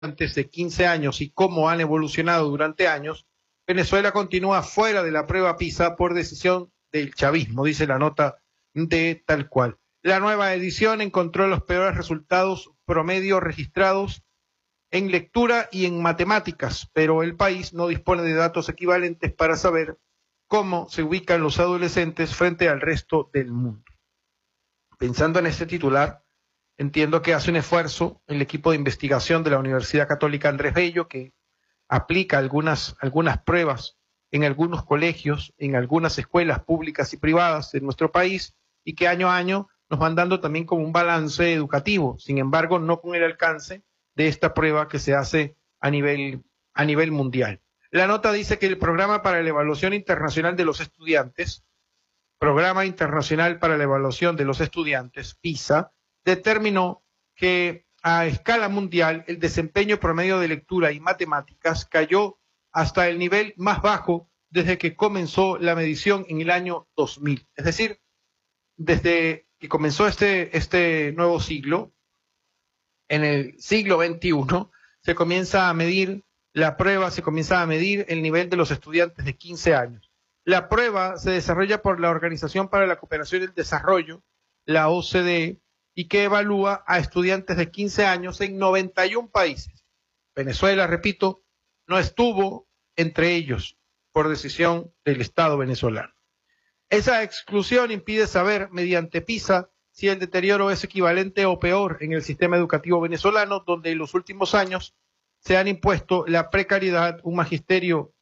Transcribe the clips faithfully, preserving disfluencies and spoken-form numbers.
antes de quince años y cómo han evolucionado durante años, Venezuela continúa fuera de la prueba PISA por decisión del chavismo, dice la nota de Tal Cual. La nueva edición encontró los peores resultados promedio registrados en lectura y en matemáticas, pero el país no dispone de datos equivalentes para saber cómo se ubican los adolescentes frente al resto del mundo. Pensando en este titular, entiendo que hace un esfuerzo el equipo de investigación de la Universidad Católica Andrés Bello, que aplica algunas, algunas pruebas en algunos colegios, en algunas escuelas públicas y privadas de nuestro país, y que año a año nos van dando también como un balance educativo, sin embargo, no con el alcance de esta prueba que se hace a nivel, a nivel mundial. La nota dice que el Programa para la Evaluación Internacional de los Estudiantes, Programa Internacional para la Evaluación de los Estudiantes, PISA, determinó que a escala mundial el desempeño promedio de lectura y matemáticas cayó hasta el nivel más bajo desde que comenzó la medición en el año dos mil. Es decir, desde que comenzó este, este nuevo siglo, en el siglo veintiuno, se comienza a medir la prueba, se comienza a medir el nivel de los estudiantes de quince años. La prueba se desarrolla por la Organización para la Cooperación y el Desarrollo, la O C D E, y que evalúa a estudiantes de quince años en noventa y un países. Venezuela, repito, no estuvo entre ellos por decisión del Estado venezolano. Esa exclusión impide saber, mediante PISA, si el deterioro es equivalente o peor en el sistema educativo venezolano, donde en los últimos años se han impuesto la precariedad, un magisterio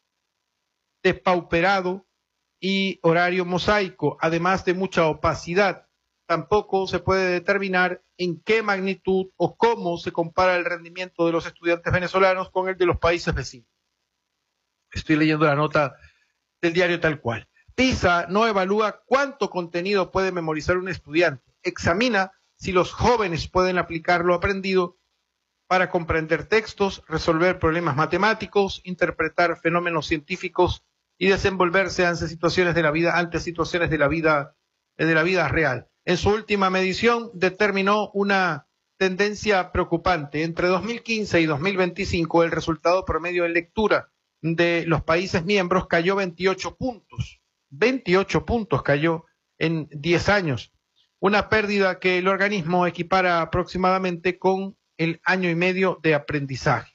despauperado y horario mosaico, además de mucha opacidad. Tampoco se puede determinar en qué magnitud o cómo se compara el rendimiento de los estudiantes venezolanos con el de los países vecinos. Estoy leyendo la nota del diario Tal Cual. PISA no evalúa cuánto contenido puede memorizar un estudiante. Examina si los jóvenes pueden aplicar lo aprendido para comprender textos, resolver problemas matemáticos, interpretar fenómenos científicos y desenvolverse ante situaciones de la vida, ante situaciones de la vida, de la vida real. En su última medición determinó una tendencia preocupante. Entre dos mil quince y dos mil veinticinco el resultado promedio en lectura de los países miembros cayó veintiocho puntos. veintiocho puntos cayó en diez años. Una pérdida que el organismo equipara aproximadamente con el año y medio de aprendizaje.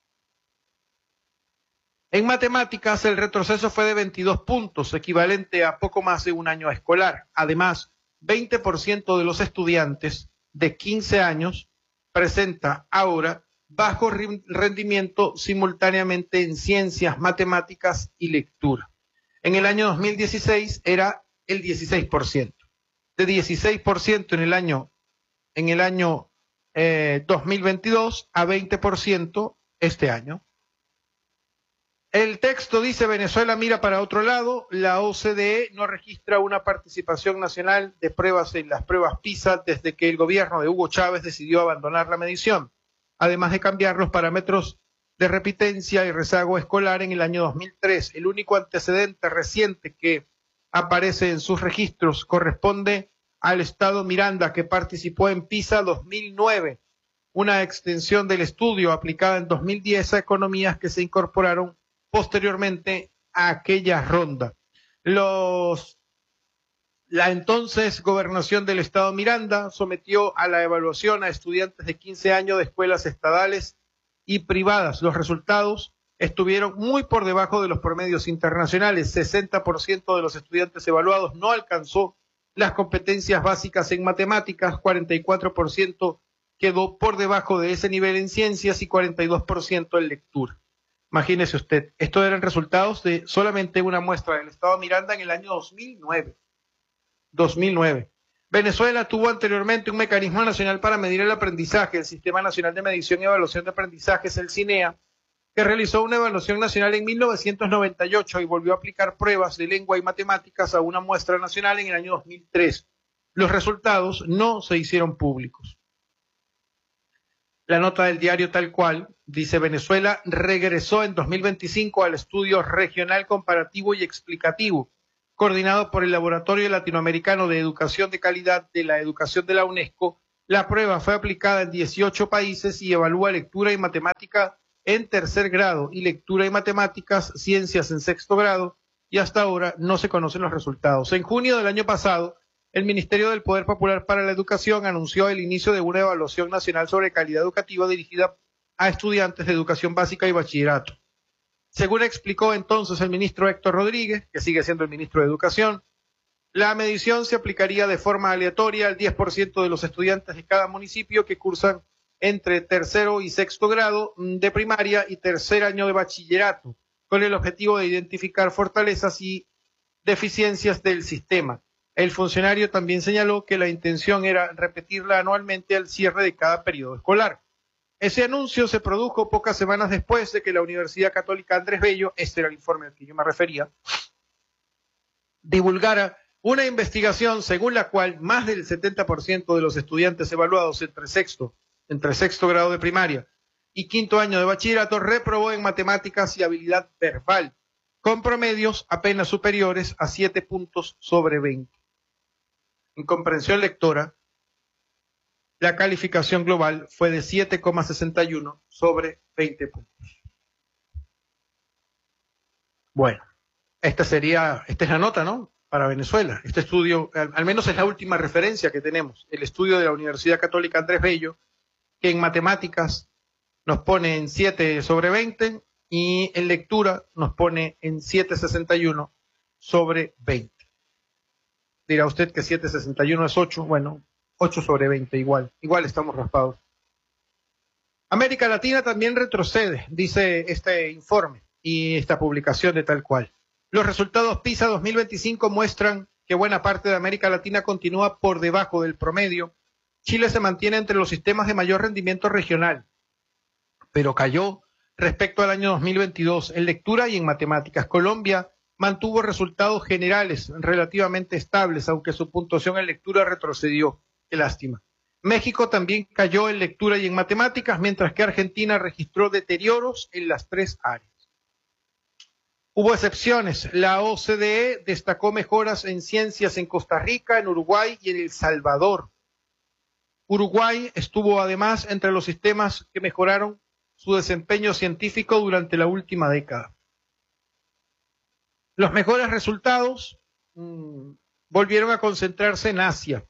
En matemáticas el retroceso fue de veintidós puntos, equivalente a poco más de un año escolar. Además, veinte por ciento de los estudiantes de quince años presenta ahora bajo rendimiento simultáneamente en ciencias, matemáticas y lectura. En el año dos mil dieciséis era el dieciséis por ciento. De dieciséis por ciento en el año, en el año eh, dos mil veintidós a veinte por ciento este año. El texto dice: Venezuela mira para otro lado, la O C D E no registra una participación nacional de pruebas en las pruebas PISA desde que el gobierno de Hugo Chávez decidió abandonar la medición, además de cambiar los parámetros de repitencia y rezago escolar en el año dos mil tres. El único antecedente reciente que aparece en sus registros corresponde al estado Miranda, que participó en PISA dos mil nueve, una extensión del estudio aplicada en dos mil diez a economías que se incorporaron posteriormente a aquella ronda. Los, la entonces gobernación del estado Miranda sometió a la evaluación a estudiantes de quince años de escuelas estatales y privadas. Los resultados estuvieron muy por debajo de los promedios internacionales. sesenta por ciento de los estudiantes evaluados no alcanzó las competencias básicas en matemáticas, cuarenta y cuatro por ciento quedó por debajo de ese nivel en ciencias y cuarenta y dos por ciento en lectura. Imagínese usted, estos eran resultados de solamente una muestra del estado Miranda en el año dos mil nueve. dos mil nueve. Venezuela tuvo anteriormente un mecanismo nacional para medir el aprendizaje, el Sistema Nacional de Medición y Evaluación de Aprendizajes, el CINEA, que realizó una evaluación nacional en mil novecientos noventa y ocho y volvió a aplicar pruebas de lengua y matemáticas a una muestra nacional en el año dos mil tres. Los resultados no se hicieron públicos. La nota del diario Tal Cual dice: Venezuela regresó en dos mil veinticinco al estudio regional comparativo y explicativo, coordinado por el Laboratorio Latinoamericano de Educación de Calidad de la Educación de la UNESCO, La prueba fue aplicada en dieciocho países y evalúa lectura y matemática en tercer grado y lectura y matemáticas, ciencias en sexto grado, y hasta ahora no se conocen los resultados. En junio del año pasado, el Ministerio del Poder Popular para la Educación anunció el inicio de una evaluación nacional sobre calidad educativa dirigida a estudiantes de educación básica y bachillerato. Según explicó entonces el ministro Héctor Rodríguez, que sigue siendo el ministro de Educación, la medición se aplicaría de forma aleatoria al diez por ciento de los estudiantes de cada municipio que cursan entre tercero y sexto grado de primaria y tercer año de bachillerato, con el objetivo de identificar fortalezas y deficiencias del sistema. El funcionario también señaló que la intención era repetirla anualmente al cierre de cada periodo escolar. Ese anuncio se produjo pocas semanas después de que la Universidad Católica Andrés Bello, este era el informe al que yo me refería, divulgara una investigación según la cual más del setenta por ciento de los estudiantes evaluados entre sexto, entre sexto grado de primaria y quinto año de bachillerato reprobó en matemáticas y habilidad verbal, con promedios apenas superiores a siete puntos sobre veinte. En comprensión lectora, la calificación global fue de siete coma sesenta y uno sobre veinte puntos. Bueno, esta sería, esta es la nota, ¿no?, para Venezuela. Este estudio, al, al menos es la última referencia que tenemos, el estudio de la Universidad Católica Andrés Bello, que en matemáticas nos pone en siete sobre veinte y en lectura nos pone en siete coma sesenta y uno sobre veinte. Dirá usted que siete coma sesenta y uno es ocho, bueno, ocho sobre veinte igual, igual estamos raspados. América Latina también retrocede, dice este informe y esta publicación de Tal Cual. Los resultados PISA dos mil veinticinco muestran que buena parte de América Latina continúa por debajo del promedio. Chile se mantiene entre los sistemas de mayor rendimiento regional, pero cayó respecto al año dos mil veintidós en lectura y en matemáticas. Colombia mantuvo resultados generales relativamente estables, aunque su puntuación en lectura retrocedió. Qué lástima. México también cayó en lectura y en matemáticas, mientras que Argentina registró deterioros en las tres áreas. Hubo excepciones. La O C D E destacó mejoras en ciencias en Costa Rica, en Uruguay y en El Salvador. Uruguay estuvo además entre los sistemas que mejoraron su desempeño científico durante la última década. Los mejores resultados mmm, volvieron a concentrarse en Asia,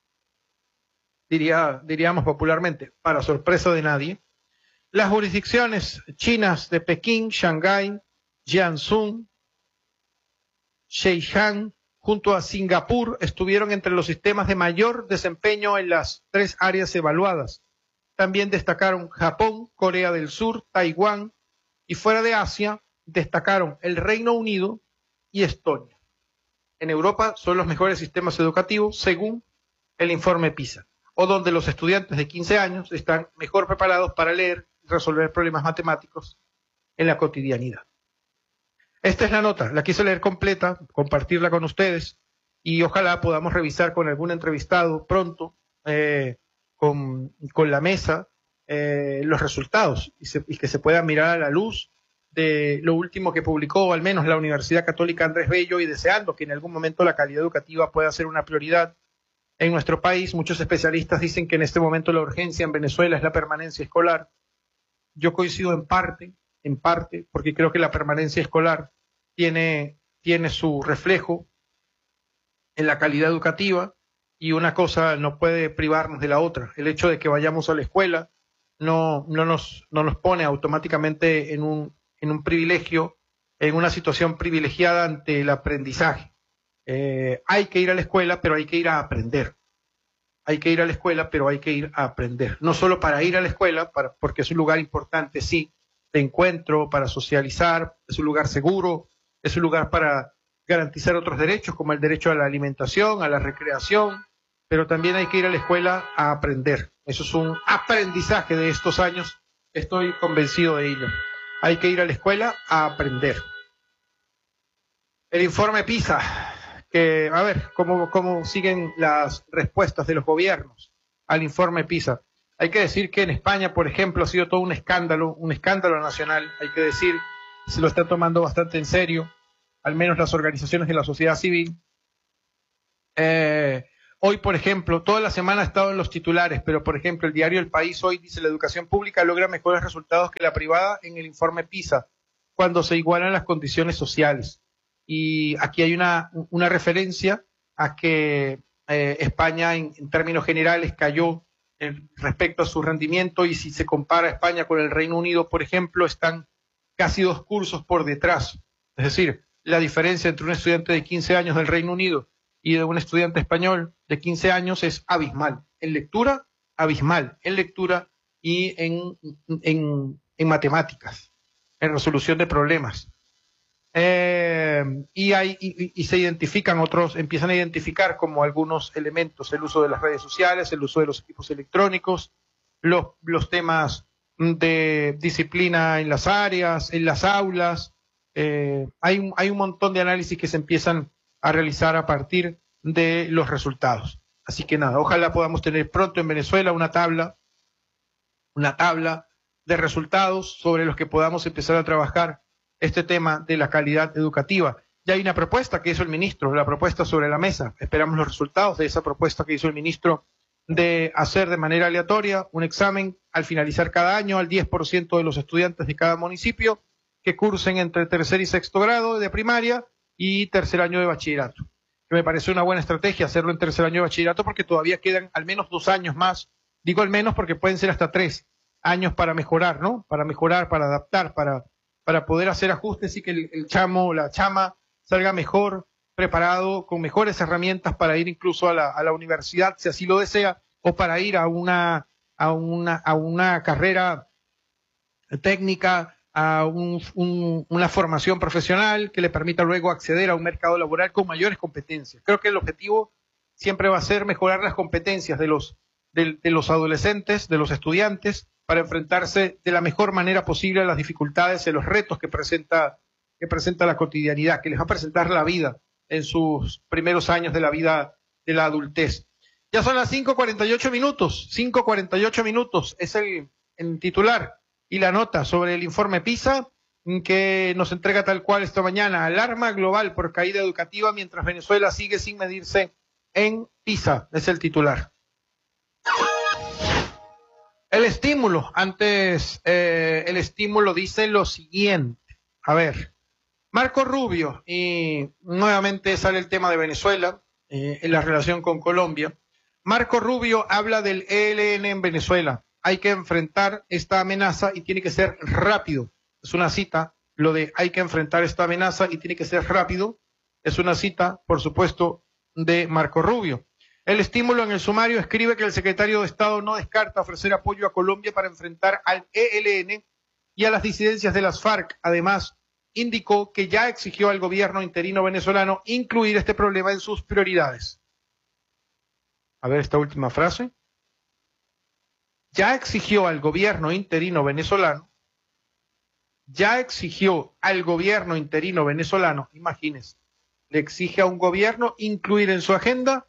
diría, diríamos popularmente, para sorpresa de nadie. Las jurisdicciones chinas de Pekín, Shanghái, Jiangsu, Zhejiang, junto a Singapur, estuvieron entre los sistemas de mayor desempeño en las tres áreas evaluadas. También destacaron Japón, Corea del Sur, Taiwán, y fuera de Asia destacaron el Reino Unido y Estonia. En Europa son los mejores sistemas educativos según el informe PISA, o donde los estudiantes de quince años están mejor preparados para leer y resolver problemas matemáticos en la cotidianidad. Esta es la nota, la quise leer completa, compartirla con ustedes y ojalá podamos revisar con algún entrevistado pronto, eh, con, con la mesa, eh, los resultados y, se, y que se pueda mirar a la luz de lo último que publicó al menos la Universidad Católica Andrés Bello, y deseando que en algún momento la calidad educativa pueda ser una prioridad en nuestro país. Muchos especialistas dicen que en este momento la urgencia en Venezuela es la permanencia escolar. Yo coincido en parte, en parte, porque creo que la permanencia escolar tiene, tiene su reflejo en la calidad educativa y una cosa no puede privarnos de la otra. El hecho de que vayamos a la escuela no, no, nos, no nos pone automáticamente en un, en un privilegio, en una situación privilegiada ante el aprendizaje. Eh, hay que ir a la escuela, pero hay que ir a aprender. Hay que ir a la escuela, pero hay que ir a aprender. No solo para ir a la escuela, para, porque es un lugar importante, sí, de encuentro, para socializar, es un lugar seguro, es un lugar para garantizar otros derechos, como el derecho a la alimentación, a la recreación, pero también hay que ir a la escuela a aprender. Eso es un aprendizaje de estos años, estoy convencido de ello. Hay que ir a la escuela a aprender. El informe PISA, que a ver cómo, cómo siguen las respuestas de los gobiernos al informe PISA. Hay que decir que en España, por ejemplo, ha sido todo un escándalo, un escándalo nacional, hay que decir, se lo están tomando bastante en serio, al menos las organizaciones de la sociedad civil, eh, Hoy, por ejemplo, toda la semana ha estado en los titulares, pero por ejemplo el diario El País hoy dice la educación pública logra mejores resultados que la privada en el informe PISA, cuando se igualan las condiciones sociales. Y aquí hay una, una referencia a que eh, España en, en términos generales cayó en, respecto a su rendimiento, y si se compara España con el Reino Unido, por ejemplo, están casi dos cursos por detrás. Es decir, la diferencia entre un estudiante de quince años del Reino Unido y de un estudiante español de quince años es abismal. En lectura, abismal. En lectura y en, en, en matemáticas, en resolución de problemas. Eh, y, hay, y, y se identifican otros, empiezan a identificar como algunos elementos: el uso de las redes sociales, el uso de los equipos electrónicos, los, los temas de disciplina en las áreas, en las aulas. Eh, hay, hay un montón de análisis que se empiezan a realizar a partir de los resultados. Así que nada, ojalá podamos tener pronto en Venezuela una tabla, una tabla de resultados sobre los que podamos empezar a trabajar este tema de la calidad educativa. Ya hay una propuesta que hizo el ministro, la propuesta sobre la mesa. Esperamos los resultados de esa propuesta que hizo el ministro de hacer de manera aleatoria un examen al finalizar cada año al diez por ciento de los estudiantes de cada municipio que cursen entre tercer y sexto grado de primaria y tercer año de bachillerato. Que me parece una buena estrategia hacerlo en tercer año de bachillerato, porque todavía quedan al menos dos años más. Digo al menos porque pueden ser hasta tres años para mejorar, ¿no? Para mejorar, para adaptar, para, para poder hacer ajustes y que el, el chamo o la chama salga mejor preparado, con mejores herramientas para ir incluso a la, a la universidad, si así lo desea, o para ir a una, a una, a una carrera técnica, a un, un, una formación profesional que le permita luego acceder a un mercado laboral con mayores competencias. Creo que el objetivo siempre va a ser mejorar las competencias de los, de, de los adolescentes, de los estudiantes, para enfrentarse de la mejor manera posible a las dificultades y a los retos que presenta, que presenta la cotidianidad, que les va a presentar la vida en sus primeros años de la vida de la adultez. Ya son las cinco cuarenta y ocho minutos, cinco cuarenta y ocho minutos es el, el titular y la nota sobre el informe PISA que nos entrega tal cual esta mañana: alarma global por caída educativa mientras Venezuela sigue sin medirse en PISA, es el titular. El estímulo, antes eh, el estímulo dice lo siguiente, a ver, Marco Rubio, y nuevamente sale el tema de Venezuela eh, en la relación con Colombia. Marco Rubio habla del E L N en Venezuela. Hay que enfrentar esta amenaza y tiene que ser rápido. Es una cita, lo de hay que enfrentar esta amenaza y tiene que ser rápido. Es una cita, por supuesto, de Marco Rubio. El estímulo en el sumario escribe que el secretario de Estado no descarta ofrecer apoyo a Colombia para enfrentar al E L N y a las disidencias de las FARC. Además, indicó que ya exigió al gobierno interino venezolano incluir este problema en sus prioridades. A ver esta última frase. Ya exigió al gobierno interino venezolano, ya exigió al gobierno interino venezolano, imagínense, le exige a un gobierno incluir en su agenda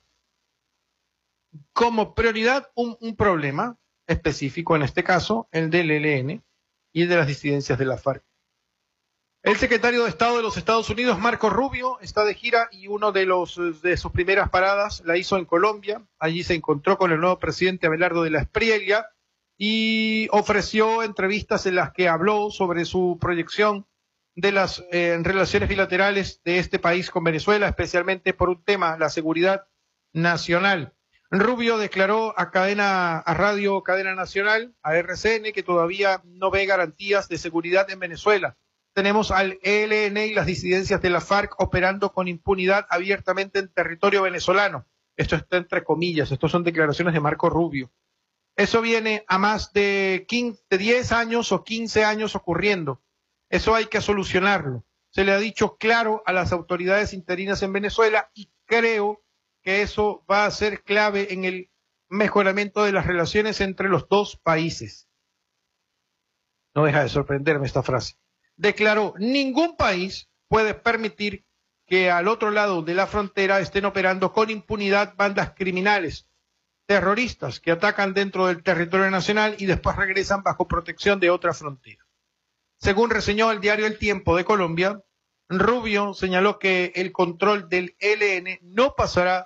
como prioridad un, un problema específico, en este caso el del E L N y el de las disidencias de la FARC. El secretario de Estado de los Estados Unidos, Marco Rubio, está de gira y uno de los de sus primeras paradas la hizo en Colombia. Allí se encontró con el nuevo presidente Abelardo de la Espriella y ofreció entrevistas en las que habló sobre su proyección de las eh, relaciones bilaterales de este país con Venezuela, especialmente por un tema, la seguridad nacional. Rubio declaró a cadena, a Radio Cadena Nacional, a R C N, que todavía no ve garantías de seguridad en Venezuela. Tenemos al E L N y las disidencias de la FARC operando con impunidad abiertamente en territorio venezolano. Esto está entre comillas, estas son declaraciones de Marco Rubio. Eso viene a más de quince, diez años o quince años ocurriendo. Eso hay que solucionarlo. Se le ha dicho claro a las autoridades interinas en Venezuela y creo que eso va a ser clave en el mejoramiento de las relaciones entre los dos países. No deja de sorprenderme esta frase. Declaró, ningún país puede permitir que al otro lado de la frontera estén operando con impunidad bandas criminales, terroristas que atacan dentro del territorio nacional y después regresan bajo protección de otra frontera. Según reseñó el diario El Tiempo de Colombia, Rubio señaló que el control del E L N no pasará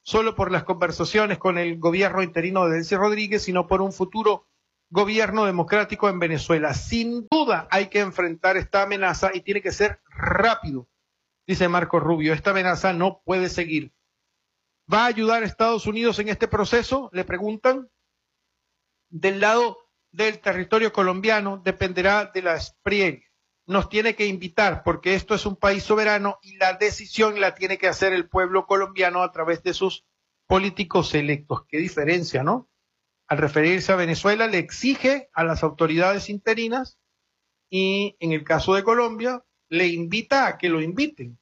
solo por las conversaciones con el gobierno interino de Delcy Rodríguez, sino por un futuro gobierno democrático en Venezuela. Sin duda hay que enfrentar esta amenaza y tiene que ser rápido, dice Marco Rubio. Esta amenaza no puede seguir. ¿Va a ayudar a Estados Unidos en este proceso? Le preguntan. Del lado del territorio colombiano dependerá de la despliegue. Nos tiene que invitar porque esto es un país soberano y la decisión la tiene que hacer el pueblo colombiano a través de sus políticos electos. Qué diferencia, ¿no? Al referirse a Venezuela le exige a las autoridades interinas y en el caso de Colombia le invita a que lo inviten.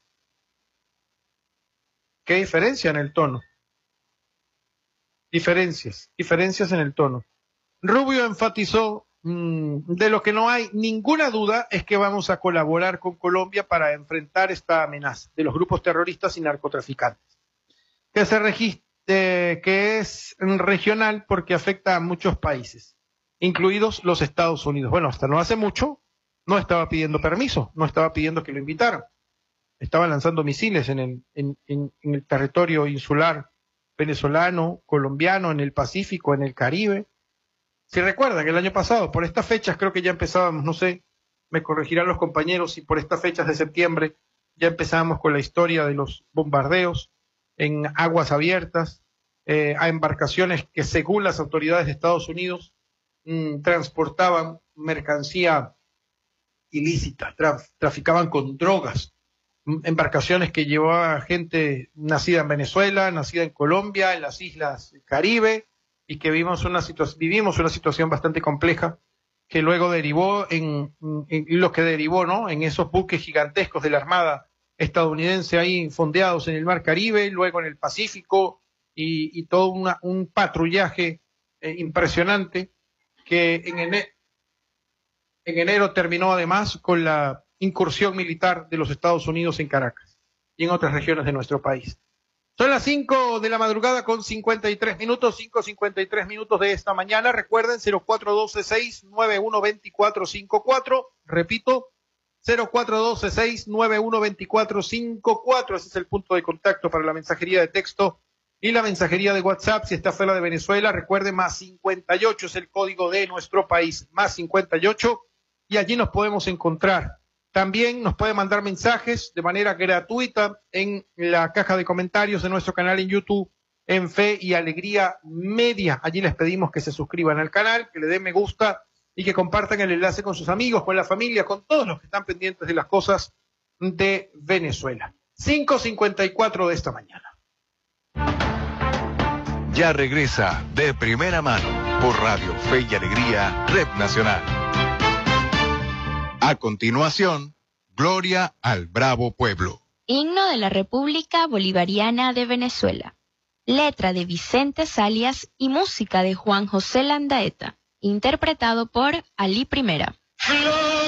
¿Qué diferencia en el tono? Diferencias, diferencias en el tono. Rubio enfatizó mmm, de lo que no hay ninguna duda es que vamos a colaborar con Colombia para enfrentar esta amenaza de los grupos terroristas y narcotraficantes. Que se registre, eh, que es regional porque afecta a muchos países, incluidos los Estados Unidos. Bueno, hasta no hace mucho no estaba pidiendo permiso, no estaba pidiendo que lo invitaran. Estaba lanzando misiles en el, en, en, en el territorio insular venezolano, colombiano, en el Pacífico, en el Caribe. Si recuerdan, el año pasado, por estas fechas creo que ya empezábamos, no sé, me corregirán los compañeros, si por estas fechas de septiembre ya empezábamos con la historia de los bombardeos en aguas abiertas, eh, a embarcaciones que según las autoridades de Estados Unidos mmm, transportaban mercancía ilícita, traf, traficaban con drogas, embarcaciones que llevaban gente nacida en Venezuela, nacida en Colombia, en las islas Caribe, y que vivimos una, situa- vivimos una situación bastante compleja que luego derivó en, en, en lo que derivó, ¿no? En esos buques gigantescos de la Armada estadounidense ahí fondeados en el Mar Caribe, luego en el Pacífico, y, y todo una, un patrullaje eh, impresionante que en, ene- en enero terminó además con la incursión militar de los Estados Unidos en Caracas y en otras regiones de nuestro país. Son las cinco de la madrugada con cincuenta y tres minutos, cinco cincuenta y tres minutos de esta mañana. Recuerden, cero cuatro uno dos seis nueve uno dos cuatro cinco cuatro. Repito, cero cuatro uno dos seis nueve uno dos cuatro cinco cuatro. Ese es el punto de contacto para la mensajería de texto y la mensajería de WhatsApp. Si está fuera de Venezuela, recuerden, más cincuenta y ocho es el código de nuestro país, más cincuenta y ocho, y allí nos podemos encontrar. También nos puede mandar mensajes de manera gratuita en la caja de comentarios de nuestro canal en YouTube, en Fe y Alegría Media. Allí les pedimos que se suscriban al canal, que le den me gusta y que compartan el enlace con sus amigos, con la familia, con todos los que están pendientes de las cosas de Venezuela. cinco cincuenta y cuatro de esta mañana. Ya regresa De Primera Mano por Radio Fe y Alegría, Red Nacional. A continuación, Gloria al Bravo Pueblo. Himno de la República Bolivariana de Venezuela. Letra de Vicente Salias y música de Juan José Landaeta. Interpretado por Ali Primera.